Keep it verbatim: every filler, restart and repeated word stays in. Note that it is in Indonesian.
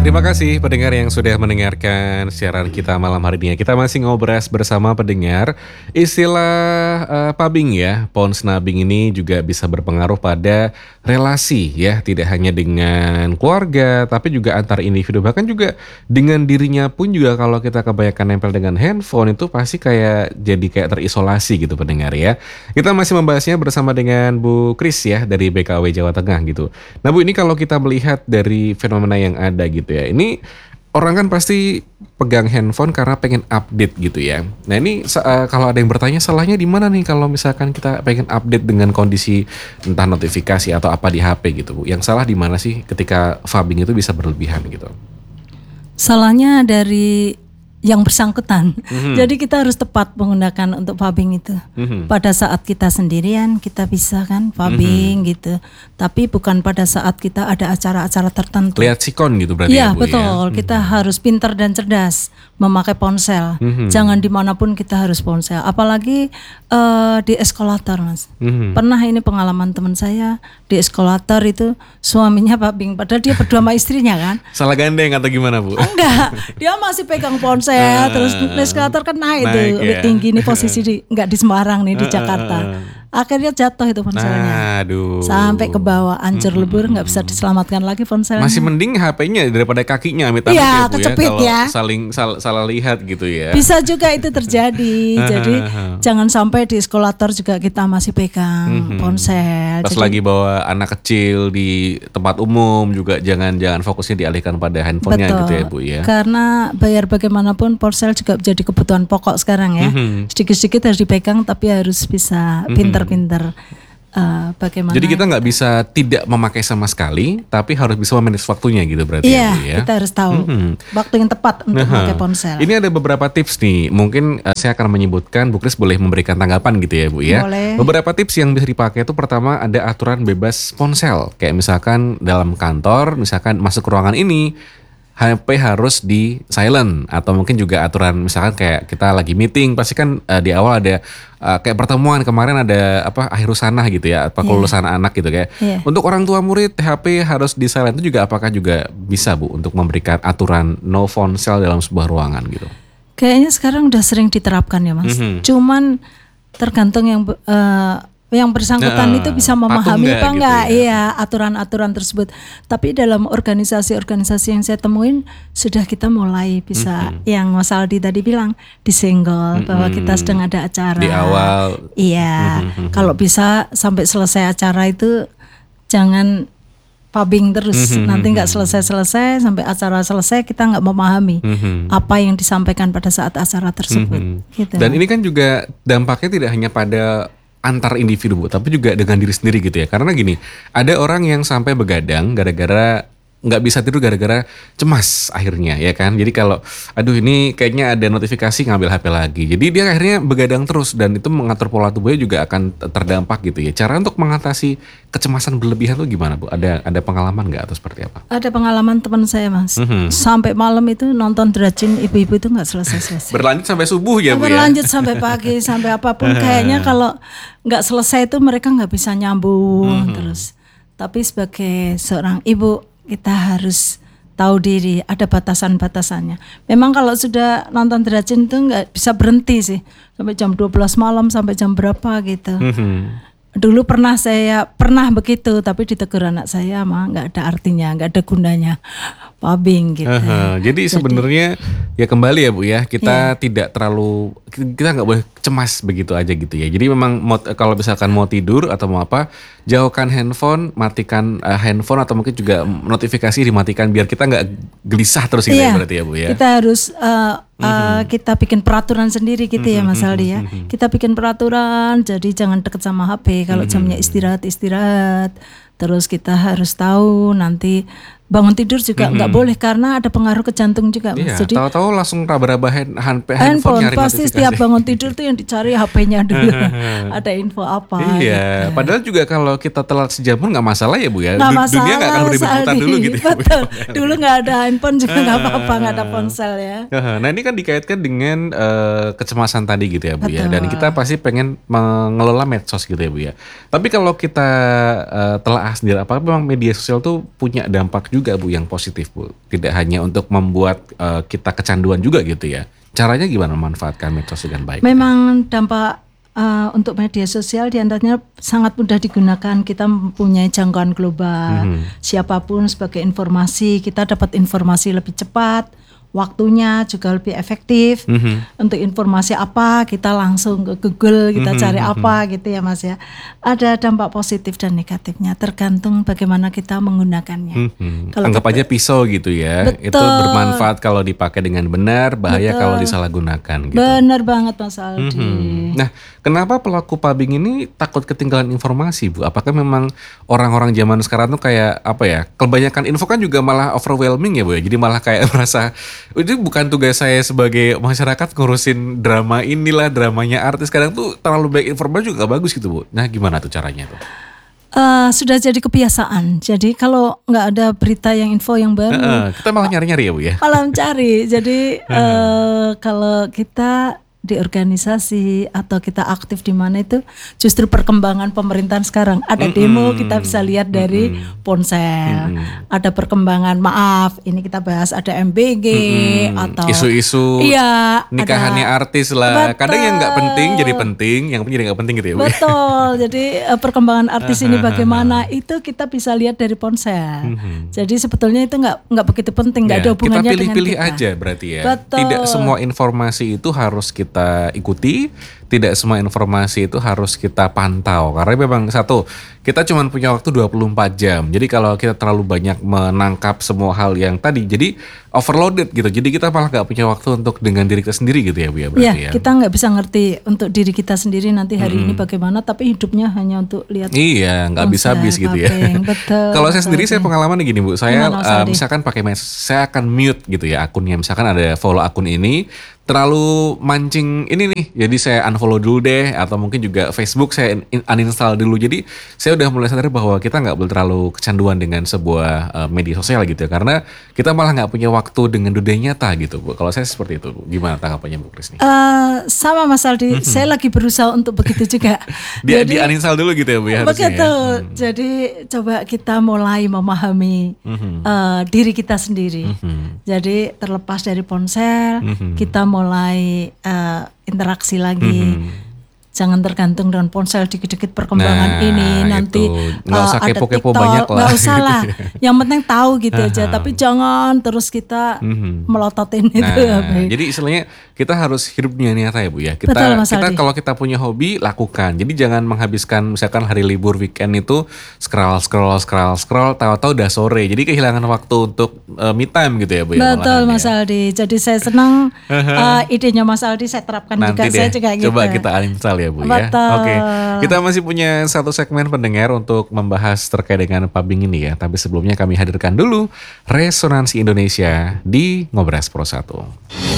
Terima kasih pendengar yang sudah mendengarkan siaran kita malam hari ini. Kita masih ngobras bersama pendengar. Istilah uh, pubbing ya, pons nubbing ini juga bisa berpengaruh pada relasi ya, tidak hanya dengan keluarga tapi juga antar individu, bahkan juga dengan dirinya pun juga. Kalau kita kebanyakan nempel dengan handphone itu pasti kayak jadi kayak terisolasi gitu pendengar ya. Kita masih membahasnya bersama dengan Bu Kris ya dari B K W Jawa Tengah gitu. Nah Bu, ini kalau kita melihat dari fenomena yang ada gitu ya, ini orang kan pasti pegang handphone karena pengen update gitu ya. Nah ini uh, kalau ada yang bertanya salahnya di mana nih kalau misalkan kita pengen update dengan kondisi entah notifikasi atau apa di H P gitu Bu. Yang salah di mana sih ketika pubbing itu bisa berlebihan gitu? Salahnya dari yang bersangkutan. Mm-hmm. Jadi kita harus tepat menggunakan untuk pubbing itu. Mm-hmm. Pada saat kita sendirian kita bisa kan pubbing mm-hmm. gitu. Tapi bukan pada saat kita ada acara-acara tertentu. Lihat sikon gitu berarti ya, ya Bu betul. ya? Kita mm-hmm. harus pintar dan cerdas memakai ponsel. Mm-hmm. Jangan dimanapun kita harus ponsel. Apalagi uh, di eskalator Mas. Mm-hmm. Pernah ini pengalaman teman saya di eskalator itu suaminya pubbing. Padahal dia berdua sama istrinya kan. Salah gandeng atau gimana Bu? Enggak, dia masih pegang ponsel. Uh, terus eskalator kan naik, naik tuh ya. tinggi nih posisi di nggak di Semarang nih di Uh, Jakarta. uh, uh. Akhirnya jatuh itu ponselnya. Aduh. Sampai ke bawah, hancur Mm-mm. lebur, nggak bisa diselamatkan lagi ponselnya. Masih mending H P-nya daripada kakinya amit-amit Iya, ya Bu ya, kecepit kalau ya. saling sal- salah lihat gitu ya. Bisa juga itu terjadi. Jadi jangan sampai di eskalator juga kita masih pegang Mhm. ponsel. Pas Jadi, lagi bawa anak kecil di tempat umum juga jangan-jangan fokusnya dialihkan pada handphonenya betul. gitu ya Bu ya. Karena bayar bagaimanapun ponsel juga menjadi kebutuhan pokok sekarang ya. Mhm. Sedikit-sedikit harus dipegang tapi harus bisa pinter-pinter. Uh, bagaimana? Jadi kita nggak bisa tidak memakai sama sekali, tapi harus bisa memanage waktunya gitu berarti Iya, ya Bu ya. kita harus tahu Mhm. waktu yang tepat untuk Nah, memakai ponsel. Ini ada beberapa tips nih, mungkin uh, saya akan menyebutkan, Bu Kris boleh memberikan tanggapan gitu ya Bu ya. Boleh. Beberapa tips yang bisa dipakai itu pertama ada aturan bebas ponsel. Kayak misalkan dalam kantor, misalkan masuk ke ruangan ini, H P harus di silent, atau mungkin juga aturan misalkan kayak kita lagi meeting pasti kan uh, di awal ada uh, kayak pertemuan kemarin ada apa akhir usanah gitu ya, apa Yeah. kelulusan anak gitu kayak. Yeah. Untuk orang tua murid H P harus di silent itu juga apakah juga bisa Bu untuk memberikan aturan no ponsel dalam sebuah ruangan gitu? Kayaknya sekarang udah sering diterapkan ya Mas. Mhm. Cuman tergantung yang uh, yang bersangkutan Nah, itu bisa patuh memahami nggak apa gitu enggak ya? iya aturan-aturan tersebut. Tapi dalam organisasi-organisasi yang saya temuin sudah kita mulai bisa Mhm. yang Mas Aldi tadi bilang disenggol Mhm. bahwa kita sedang ada acara. Di awal. Iya, Mhm. kalau bisa sampai selesai acara itu jangan pubbing terus. Mhm. Nanti nggak selesai-selesai sampai acara selesai kita nggak memahami Mhm. apa yang disampaikan pada saat acara tersebut. Mhm. Gitu. Dan ini kan juga dampaknya tidak hanya pada antar individu Bu, tapi juga dengan diri sendiri gitu ya. Karena gini, ada orang yang sampai begadang gara-gara nggak bisa tidur gara-gara cemas akhirnya ya kan. Jadi kalau aduh ini kayaknya ada notifikasi ngambil H P lagi. Jadi dia akhirnya begadang terus dan itu mengatur pola tubuhnya juga akan terdampak gitu ya. Cara untuk mengatasi kecemasan berlebihan tuh gimana Bu? Ada ada pengalaman nggak atau seperti apa? Ada pengalaman teman saya Mas, Mhm. sampai malam itu nonton Drajin ibu-ibu itu nggak selesai-selesai. Berlanjut sampai subuh ya Bu ya? Berlanjut sampai pagi, sampai apapun. Kayaknya kalau nggak selesai itu mereka nggak bisa nyambung Mhm. terus. Tapi sebagai seorang ibu kita harus tahu diri, ada batasan-batasannya. Memang kalau sudah nonton Drajin itu nggak bisa berhenti sih sampai jam dua belas malam sampai jam berapa gitu. Mhm. Dulu pernah saya pernah begitu, tapi ditegur anak saya mah nggak ada artinya, nggak ada gunanya pubbing gitu. Aha, jadi sebenarnya ya kembali ya Bu ya, kita Iya. tidak terlalu, kita nggak boleh cemas begitu aja gitu ya. Jadi memang mau, kalau misalkan mau tidur atau mau apa, jauhkan handphone, matikan uh, handphone atau mungkin juga notifikasi dimatikan biar kita nggak gelisah terus gitu ya Iya, berarti ya Bu ya. kita harus uh, uh, kita bikin peraturan sendiri gitu ya Mas Aldi ya. Kita bikin peraturan, jadi jangan deket sama H P. Kalau jamnya istirahat istirahat. Terus kita harus tahu nanti bangun tidur juga nggak boleh karena ada pengaruh ke jantung juga Mas. Iya, Jadi tahu-tahu langsung raba-raba hand, hand, handphone, handphone nyari pasti notifikasi. setiap bangun tidur tuh yang dicari H P-nya dulu. Ada info apa? Iya, gitu. padahal juga kalau kita telat sejam pun nggak masalah ya Bu ya. Nggak Du- masalah, Dunia nggak akan Mas beribut-ibutan Aldi. dulu gitu. Ya, Bu. Betul. Dulu nggak ada handphone juga nggak apa-apa, nggak ada ponsel ya. Nah ini kan dikaitkan dengan uh, kecemasan tadi gitu ya Bu ya. Betul. Dan kita pasti pengen mengelola medsos gitu ya Bu ya. Tapi kalau kita uh, telaah sendiri, apakah memang media sosial tuh punya dampak juga juga Bu yang positif Bu. Tidak hanya untuk membuat uh, kita kecanduan juga gitu ya. Caranya gimana memanfaatkan medsos dengan baik? Memang dampak uh, untuk media sosial diantaranya sangat mudah digunakan. Kita mempunyai jangkauan global. Mm-hmm. Siapapun sebagai informasi, kita dapat informasi lebih cepat. Waktunya juga lebih efektif. Mm-hmm. Untuk informasi apa kita langsung ke Google, kita mm-hmm. cari apa gitu ya Mas ya. Ada dampak positif dan negatifnya tergantung bagaimana kita menggunakannya. Mm-hmm. Kalau anggap kita, aja pisau gitu ya. Betul. Itu bermanfaat kalau dipakai dengan benar, bahaya betul. Kalau disalahgunakan gitu. Benar banget Mas Aldi. Mm-hmm. Nah, kenapa pelaku pubbing ini takut ketinggalan informasi Bu? Apakah memang orang-orang zaman sekarang tuh kayak apa ya? Kebanyakan info kan juga malah overwhelming ya Bu ya. Jadi malah kayak merasa itu bukan tugas saya sebagai masyarakat ngurusin drama inilah, dramanya artis. Kadang tuh terlalu banyak informasi juga gak bagus gitu Bu. Nah gimana tuh caranya tuh? Uh, sudah jadi kebiasaan. Jadi kalau nggak ada berita yang info yang baru, uh, uh, kita malah nyari-nyari ya Bu ya? Malah mencari. Jadi uh, kalau kita di organisasi atau kita aktif di mana itu justru perkembangan pemerintahan sekarang. Ada mm-hmm. demo kita bisa lihat dari mm-hmm. ponsel. Mm-hmm. Ada perkembangan, maaf ini kita bahas ada M B G mm-hmm. atau isu-isu iya, nikahannya ada, artis lah. Betul. Kadang yang nggak penting jadi penting, yang penting jadi nggak penting gitu ya Bu. Betul. Jadi perkembangan artis ini bagaimana itu kita bisa lihat dari ponsel. Mm-hmm. Jadi sebetulnya itu nggak nggak begitu penting, nggak ya, ada hubungannya kita pilih-pilih dengan kita. Aja berarti ya. Betul. Tidak semua informasi itu harus kita kita ikuti, tidak semua informasi itu harus kita pantau. Karena memang satu, kita cuma punya waktu dua puluh empat jam. Jadi kalau kita terlalu banyak menangkap semua hal yang tadi, jadi overloaded gitu. Jadi kita malah gak punya waktu untuk dengan diri kita sendiri gitu ya Bu ya berarti ya. Ya, kita gak bisa ngerti untuk diri kita sendiri nanti hari hmm. ini bagaimana, tapi hidupnya hanya untuk lihat. Iya, gak bisa habis gitu ya. Betul. Kalau saya sendiri saya pengalaman gini Bu, saya uh, misalkan pakai medsos, saya akan mute gitu ya akunnya. Misalkan ada follow akun ini, terlalu mancing ini nih, jadi saya unfollow dulu deh, atau mungkin juga Facebook saya uninstall dulu. Jadi saya udah mulai sadar bahwa kita nggak boleh terlalu kecanduan dengan sebuah uh, media sosial gitu ya, karena kita malah nggak punya waktu dengan dunia nyata gitu Bu. Kalau saya seperti itu Bu. Gimana tanggapannya Bu Kris nih? Uh, sama Mas Aldi, mm-hmm. saya lagi berusaha untuk begitu juga. Dia di uninstall dulu gitu ya Bu ya. Begitu. Ya? Hmm. Jadi coba kita mulai memahami mm-hmm. uh, diri kita sendiri. Mm-hmm. Jadi terlepas dari ponsel, mm-hmm. kita mulai uh, interaksi lagi. Mm-hmm. Jangan tergantung dengan ponsel, dikit-dikit perkembangan nah, ini nanti nggak usah uh, kepo-kepo banyak lah. Nggak usah lah, yang penting tahu gitu aja. Tapi jangan terus kita mm-hmm. melototin itu. Nah, jadi istilahnya kita harus hidup dunia nyata ya Bu ya. Kita, Betul, Mas kita Aldi. Kalau kita punya hobi lakukan. Jadi jangan menghabiskan misalkan hari libur weekend itu scroll scroll scroll scroll, tahu-tahu udah sore. Jadi kehilangan waktu untuk uh, me time gitu ya Bu ya. Betul Mas ya. Aldi. Jadi saya senang uh, idenya Mas Aldi saya terapkan nanti juga. Deh, Saya juga gitu. Coba kita uninstall ya Bu ya. Oke, kita masih punya satu segmen pendengar untuk membahas terkait dengan pubbing ini ya. Tapi sebelumnya kami hadirkan dulu Resonansi Indonesia di Ngobras Pro satu.